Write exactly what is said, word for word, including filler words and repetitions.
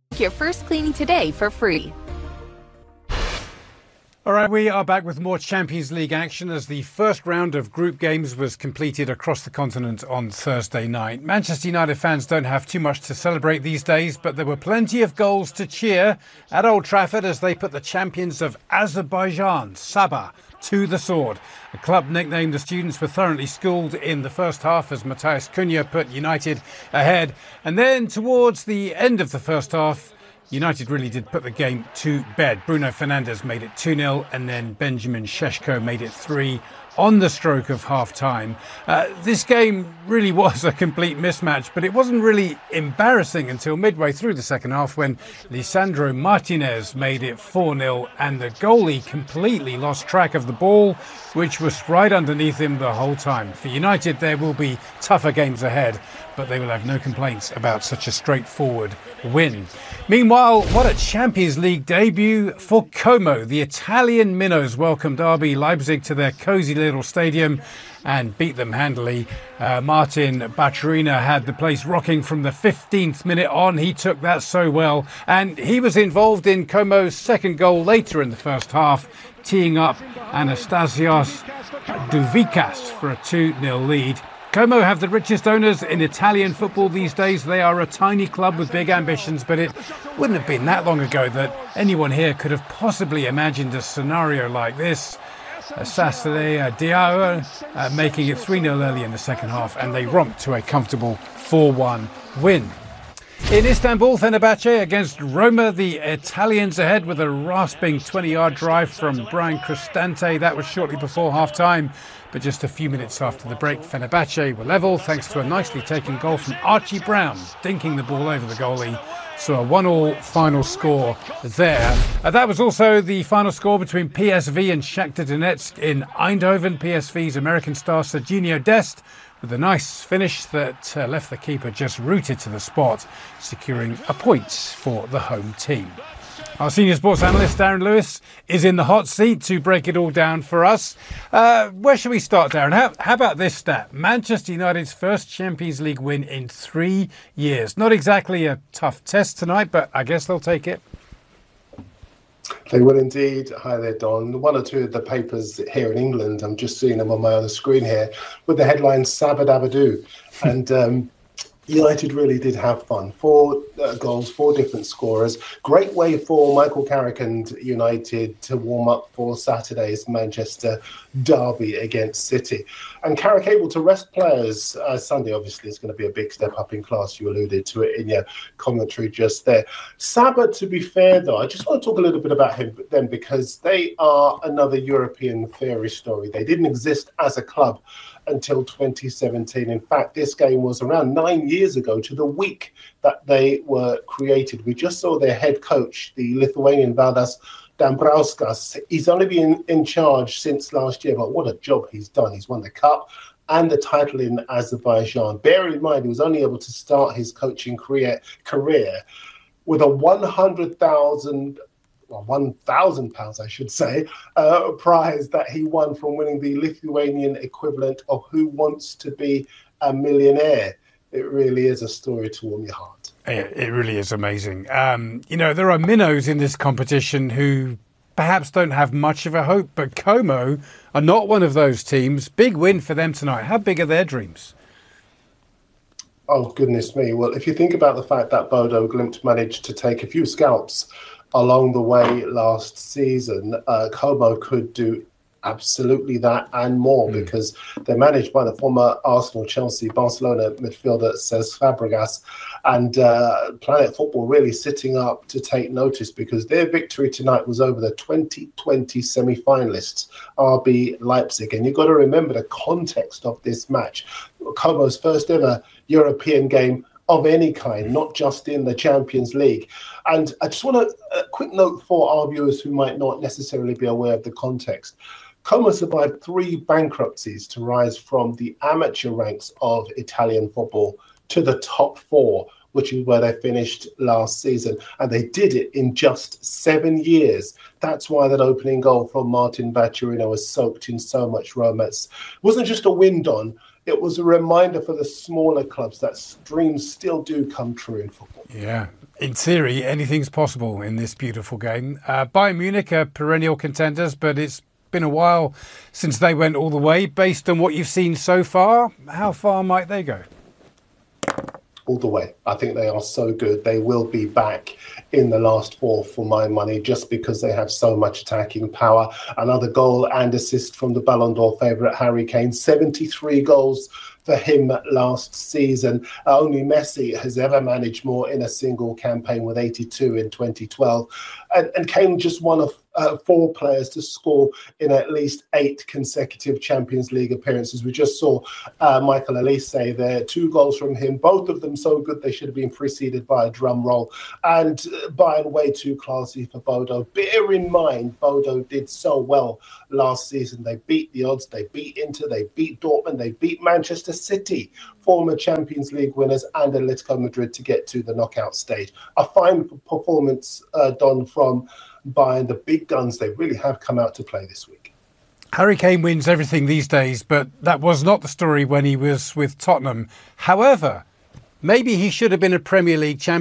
Your first cleaning today for free. All right, we are back with more Champions League action as the first round of group games was completed across the continent on Thursday night. Manchester United fans don't have too much to celebrate these days, but there were plenty of goals to cheer at Old Trafford as they put the champions of Azerbaijan, Sabah, to the sword. A club nicknamed the students were thoroughly schooled in the first half as Matthias Cunha put United ahead. And then towards the end of the first half, United really did put the game to bed. Bruno Fernandes made it two nil and then Benjamin Šeško made it three on the stroke of half-time. Uh, this game really was a complete mismatch, but it wasn't really embarrassing until midway through the second half when Lisandro Martinez made it four nil and the goalie completely lost track of the ball, which was right underneath him the whole time. For United, there will be tougher games ahead, but they will have no complaints about such a straightforward win. Meanwhile, what a Champions League debut for Como. The Italian minnows welcomed R B Leipzig to their cosy little stadium and beat them handily. Uh, Martin Baturina had the place rocking from the fifteenth minute on. He took that so well, and he was involved in Como's second goal later in the first half, teeing up Anastasios Douvikas for a two nil lead. Como have the richest owners in Italian football these days. They are a tiny club with big ambitions, but it wouldn't have been that long ago that anyone here could have possibly imagined a scenario like this. Uh, Sassale uh, Diao uh, making it three nil early in the second half, and they romped to a comfortable four one win. In Istanbul, Fenerbahce against Roma, the Italians ahead with a rasping twenty-yard drive from Brian Cristante. That was shortly before half-time, but just a few minutes after the break, Fenerbahce were level thanks to a nicely taken goal from Archie Brown, dinking the ball over the goalie. So a one-all final score there. Uh, that was also the final score between P S V and Shakhtar Donetsk in Eindhoven. P S V's American star Serginho Dest with a nice finish that uh, left the keeper just rooted to the spot, securing a point for the home team. Our senior sports analyst, Darren Lewis, is in the hot seat to break it all down for us. Uh, where should we start, Darren? How, how about this stat? Manchester United's first Champions League win in three years. Not exactly a tough test tonight, but I guess they'll take it. They will indeed. Hi there, Don. One or two of the papers here in England, I'm just seeing them on my other screen here, with the headline Sabah Dabadoo. And um, United really did have fun. Four uh, goals, four different scorers. Great way for Michael Carrick and United to warm up for Saturday's Manchester derby against City. And Carrick able to rest players. Uh, Sunday, obviously, is going to be a big step up in class. You alluded to it in your commentary just there. Sabah, to be fair, though, I just want to talk a little bit about him then, because they are another European fairy story. They didn't exist as a club until twenty seventeen. In fact, this game was around nine years ago to the week that they were created. We just saw their head coach, the Lithuanian Valdas Dambrauskas. He's only been in charge since last year, but what a job he's done. He's won the cup and the title in Azerbaijan. Bear in mind, he was only able to start his coaching career, career with a one hundred thousand well, one thousand pounds, I should say, uh, prize that he won from winning the Lithuanian equivalent of Who Wants to Be a Millionaire. It really is a story to warm your heart. It, it really is amazing. Um, you know, there are minnows in this competition who perhaps don't have much of a hope, but Como are not one of those teams. Big win for them tonight. How big are their dreams? Oh, goodness me. Well, if you think about the fact that Bodo Glimt managed to take a few scalps along the way last season, uh, Como could do absolutely that and more, mm. because they're managed by the former Arsenal, Chelsea, Barcelona midfielder Cesc Fabregas, and uh, Planet Football really sitting up to take notice, because their victory tonight was over the twenty twenty semi-finalists, R B Leipzig. And you've got to remember the context of this match. Como's first ever European game of any kind, not just in the Champions League. And I just want to, a quick note for our viewers who might not necessarily be aware of the context. Como survived three bankruptcies to rise from the amateur ranks of Italian football to the top four, which is where they finished last season. And they did it in just seven years. That's why that opening goal from Martin Baturina was soaked in so much romance. It wasn't just a win, Don. it was a reminder for the smaller clubs that dreams still do come true in football. Yeah, in theory, anything's possible in this beautiful game. Uh, Bayern Munich are perennial contenders, but it's been a while since they went all the way. Based on what you've seen so far, how far might they go? All the way. I think they are so good. They will be back in the last four for my money, just because they have so much attacking power. Another goal and assist from the Ballon d'Or favourite Harry Kane. seventy-three goals for him last season. Uh, only Messi has ever managed more in a single campaign, with eighty-two in twenty twelve. And, and Kane just one of uh, four players to score in at least eight consecutive Champions League appearances. We just saw uh, Michael Elise there, two goals from him, both of them so good they should have been preceded by a drum roll. And uh, Bayern way too classy for Bodo. Bear in mind, Bodo did so well last season. They beat the odds, they beat Inter, they beat Dortmund, they beat Manchester City, former Champions League winners, and Atletico Madrid to get to the knockout stage. A fine performance, uh, Don, from Bayern. The big guns, they really have come out to play this week. Harry Kane wins everything these days, but that was not the story when he was with Tottenham. However, maybe he should have been a Premier League champion.